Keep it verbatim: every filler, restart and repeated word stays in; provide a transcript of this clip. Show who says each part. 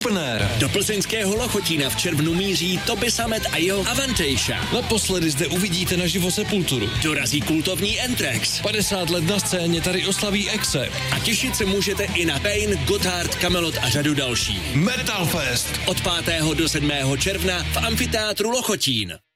Speaker 1: Do plzeňského Lochotína v červnu míří Toby Sammet a jeho Avantasia.
Speaker 2: Naposledy zde uvidíte naživo Sepulturu.
Speaker 1: Dorazí kultovní Anthrax.
Speaker 2: padesát let na scéně tady oslaví Exe.
Speaker 1: A těšit se můžete i na Pain, Gotthard, Kamelot a řadu dalších.
Speaker 2: Metal Fest.
Speaker 1: Od pátého do sedmého června v amfiteátru Lochotín.